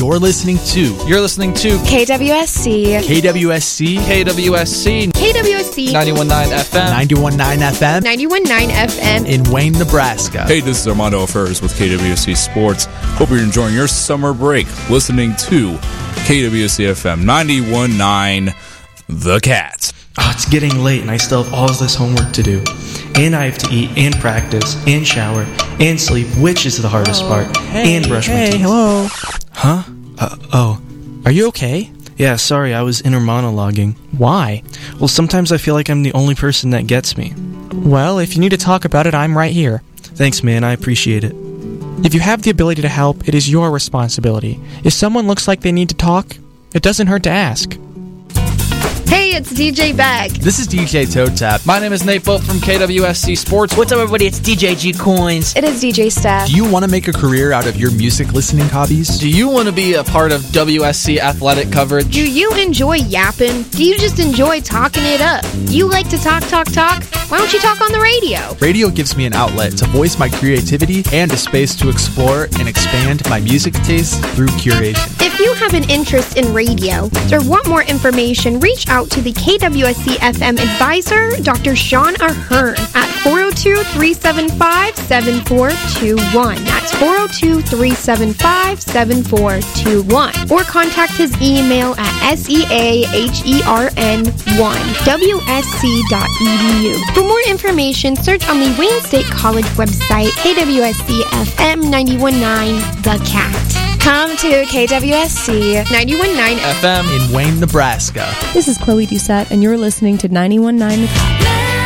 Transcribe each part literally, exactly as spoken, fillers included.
you're listening to. You're listening to K W S C. K W S C. K W S C. K W S C. ninety-one point nine F M. ninety-one point nine F M. ninety-one point nine F M. In Wayne, Nebraska. Hey, this is Armando Affairs with K W S C Sports. Hope you're enjoying your summer break listening to K W S C F M ninety-one point nine The Cats. Oh, it's getting late and I still have all this homework to do. And I have to eat and practice and shower and sleep, which is the hardest oh, part. Hey, and brush hey, my teeth. Hello. Huh? Uh, oh. Are you okay? Yeah, sorry, I was inner monologuing. Why? Well, sometimes I feel like I'm the only person that gets me. Well, if you need to talk about it, I'm right here. Thanks, man. I appreciate it. If you have the ability to help, it is your responsibility. If someone looks like they need to talk, it doesn't hurt to ask. Hey, it's D J Beck. This is D J Toe Tap. My name is Nate Boat from K W S C Sports. What's up, everybody? It's D J G Coins. It is D J Steph. Do you want to make a career out of your music listening hobbies? Do you want to be a part of W S C athletic coverage? Do you enjoy yapping? Do you just enjoy talking it up? You like to talk, talk, talk? Why don't you talk on the radio? Radio gives me an outlet to voice my creativity and a space to explore and expand my music taste through curation. If you have an interest in radio or want more information, reach out to the K W S C F M advisor, Doctor Sean Ahern, at four oh two, three seven five, seven four two one. That's four oh two, three seven five, seven four two one. Or contact his email at seahern one, W S C dot E D U. For more information, search on the Wayne State College website, K W S C F M ninety-one point nine The Cat. Come to K W S C ninety-one point nine F M in Wayne, Nebraska. This is Chloe Doucette, and you're listening to ninety-one point nine The Cat.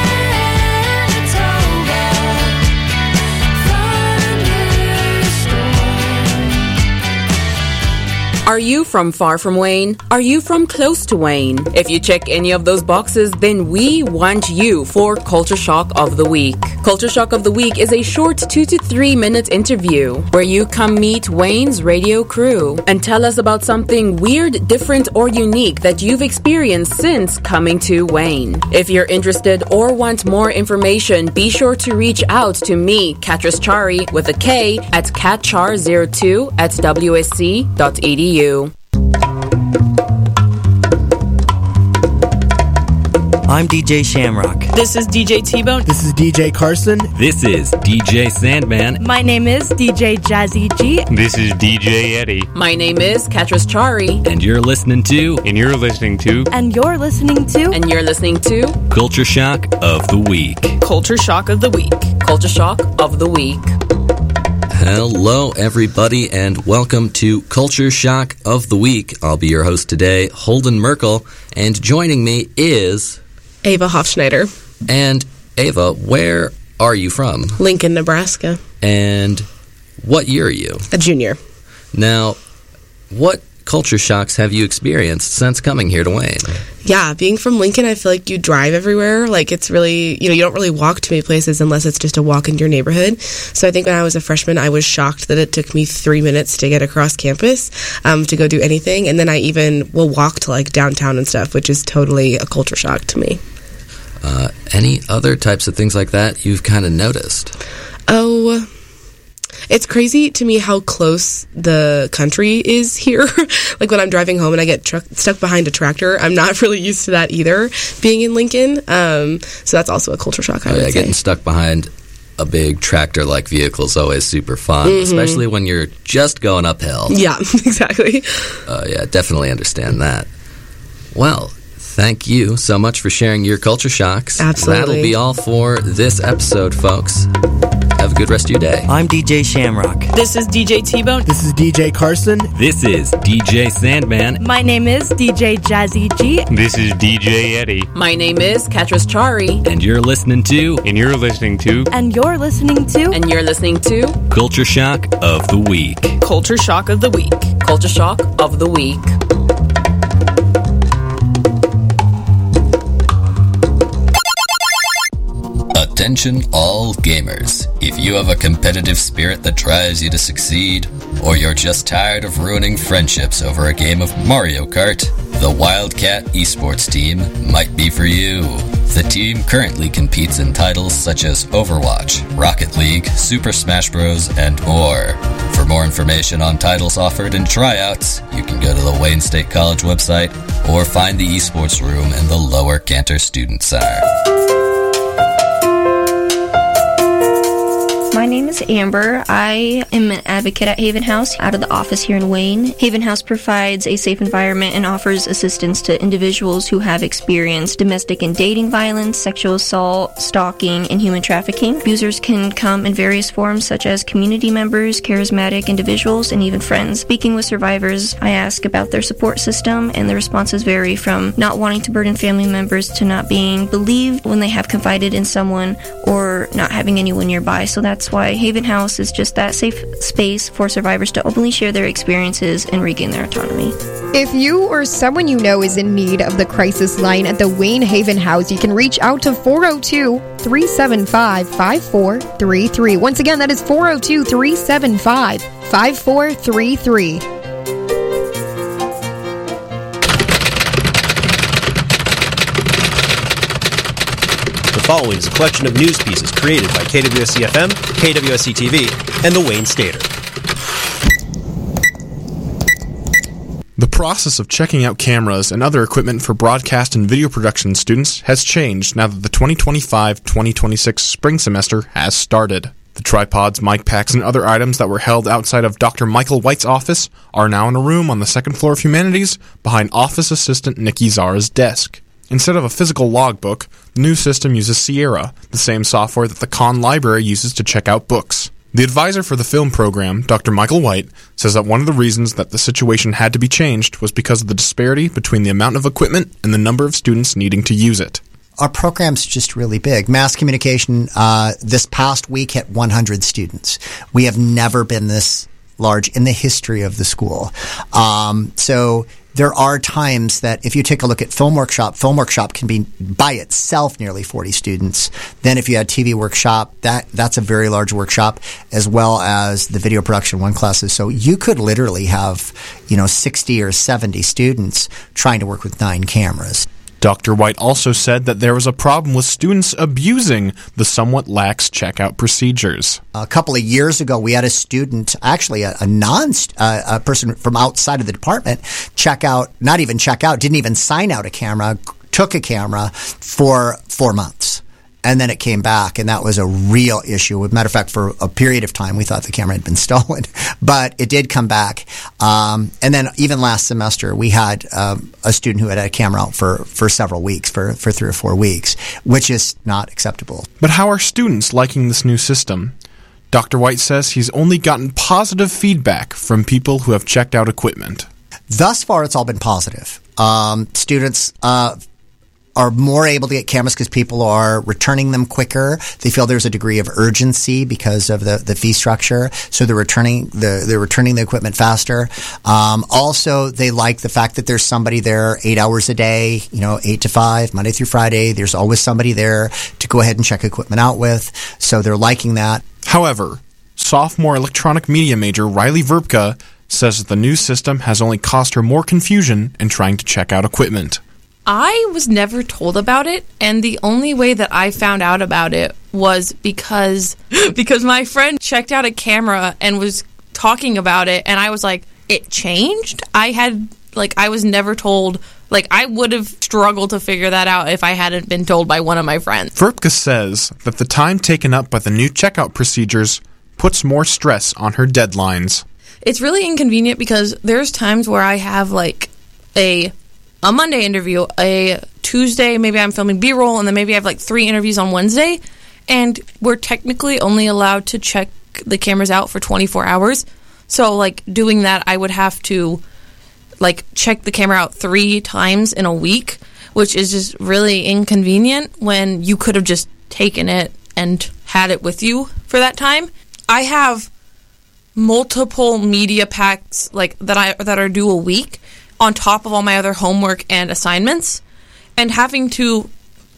Are you from far from Wayne? Are you from close to Wayne? If you check any of those boxes, then we want you for Culture Shock of the Week. Culture Shock of the Week is a short two to three minute interview where you come meet Wayne's radio crew and tell us about something weird, different, or unique that you've experienced since coming to Wayne. If you're interested or want more information, be sure to reach out to me, Katris Chari, with a K, at catchar zero two at W S C dot E D U. I'm D J Shamrock. This is D J T-Bone. This is D J Carson. This is D J Sandman. My name is D J Jazzy G. This is D J Eddie. My name is Katris Chari. And you're listening to... And you're listening to... And you're listening to... And you're listening to... Culture Shock of the Week. Culture Shock of the Week. Culture Shock of the Week. Hello, everybody, and welcome to Culture Shock of the Week. I'll be your host today, Holden Merkel, and joining me is... Ava Hofschneider. And Ava, where are you from? Lincoln, Nebraska. And what year are you? A junior. Now, what culture shocks have you experienced since coming here to Wayne? Yeah, being from Lincoln, I feel like you drive everywhere. Like, it's really, you know, you don't really walk too many places unless it's just a walk in your neighborhood. So I think when I was a freshman, I was shocked that it took me three minutes to get across campus um, to go do anything. And then I even will walk to, like, downtown and stuff, which is totally a culture shock to me. Uh, any other types of things like that you've kind of noticed? Oh... It's crazy to me how close the country is here. Like when I'm driving home and I get truck, stuck behind a tractor, I'm not really used to that either, being in Lincoln. Um, so that's also a culture shock, I oh, would yeah, say. Getting stuck behind a big tractor-like vehicle is always super fun, mm-hmm. especially when you're just going uphill. Yeah, exactly. Uh, yeah, definitely understand that. Well, thank you so much for sharing your culture shocks. Absolutely. That'll be all for this episode, folks. Have a good rest of your day. I'm D J Shamrock. This is D J T-Bone. This is D J Carson. This is D J Sandman. My name is D J Jazzy G. This is D J Eddie. My name is Katris Chari. And you're listening to... And you're listening to... And you're listening to... And you're listening to... Culture Shock of the Week. Culture Shock of the Week. Culture Shock of the Week. Attention all gamers. If you have a competitive spirit that drives you to succeed, or you're just tired of ruining friendships over a game of Mario Kart, the Wildcat Esports team might be for you. The team currently competes in titles such as Overwatch, Rocket League, Super Smash Bros., and more. For more information on titles offered and tryouts, you can go to the Wayne State College website or find the esports room in the Lower Cantor Student Center. My name is Amber. I am an advocate at Haven House out of the office here in Wayne. Haven House provides a safe environment and offers assistance to individuals who have experienced domestic and dating violence, sexual assault, stalking, and human trafficking. Abusers can come in various forms such as community members, charismatic individuals, and even friends. Speaking with survivors, I ask about their support system, and the responses vary from not wanting to burden family members to not being believed when they have confided in someone or not having anyone nearby. So that's why Haven House is just that safe space for survivors to openly share their experiences and regain their autonomy. If you or someone you know is in need of the crisis line at the Wayne Haven House, you can reach out to four oh two, three seven five, five four three three. Once again, that is four oh two, three seven five, five four three three. The following is a collection of news pieces created by K W S C F M, K W S C T V, and the Wayne Stater. The process of checking out cameras and other equipment for broadcast and video production students has changed now that the twenty twenty-five twenty twenty-six spring semester has started. The tripods, mic packs, and other items that were held outside of Doctor Michael White's office are now in a room on the second floor of Humanities behind office assistant Nikki Zara's desk. Instead of a physical logbook, the new system uses Sierra, the same software that the Conn Library uses to check out books. The advisor for the film program, Doctor Michael White, says that one of the reasons that the situation had to be changed was because of the disparity between the amount of equipment and the number of students needing to use it. Our program's just really big. Mass communication, uh, this past week hit one hundred students. We have never been this large in the history of the school. Um, so there are times that if you take a look at Film Workshop, Film Workshop can be by itself nearly forty students. Then if you had T V Workshop, that that's a very large workshop, as well as the video production one classes. So you could literally have, you know, sixty or seventy students trying to work with nine cameras. Doctor White also said that there was a problem with students abusing the somewhat lax checkout procedures. A couple of years ago, we had a student, actually a, a non, uh, a person from outside of the department, check out, not even check out, didn't even sign out a camera, took a camera for four months. And then it came back, and that was a real issue. As a matter of fact, for a period of time, we thought the camera had been stolen. But it did come back. Um, and then even last semester, we had um, a student who had a camera out for, for several weeks, for, for three or four weeks, which is not acceptable. But how are students liking this new system? Doctor White says he's only gotten positive feedback from people who have checked out equipment. Thus far, it's all been positive. Um, students... Uh, are more able to get cameras because people are returning them quicker. They feel there's a degree of urgency because of the, the fee structure, so they're returning the they're returning the equipment faster. Um, also, they like the fact that there's somebody there eight hours a day, you know, eight to five, Monday through Friday. There's always somebody there to go ahead and check equipment out with, so they're liking that. However, sophomore electronic media major Riley Verbka says that the new system has only caused her more confusion in trying to check out equipment. I was never told about it, and the only way that I found out about it was because because my friend checked out a camera and was talking about it, and I was like, it changed? I had, like, I was never told, like, I would have struggled to figure that out if I hadn't been told by one of my friends. Verbka says that the time taken up by the new checkout procedures puts more stress on her deadlines. It's really inconvenient because there's times where I have, like, a... a Monday interview, a Tuesday, maybe I'm filming B-roll, and then maybe I have like three interviews on Wednesday, and we're technically only allowed to check the cameras out for twenty-four hours. So, like, doing that, I would have to, like, check the camera out three times in a week, which is just really inconvenient when you could have just taken it and had it with you for that time. I have multiple media packs, like, that I that are due a week, on top of all my other homework and assignments, and having to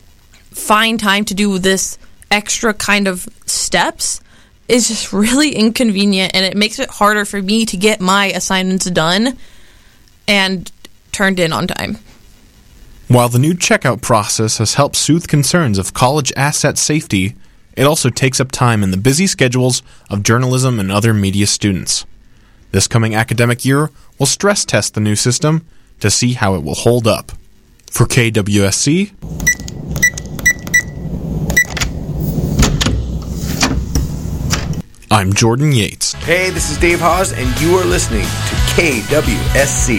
find time to do this extra kind of steps is just really inconvenient, and it makes it harder for me to get my assignments done and turned in on time. While the new checkout process has helped soothe concerns of college asset safety, it also takes up time in the busy schedules of journalism and other media students. This coming academic year, we'll stress test the new system to see how it will hold up. For K W S C, I'm Jordan Yates. Hey, this is Dave Hawes, and you are listening to K W S C.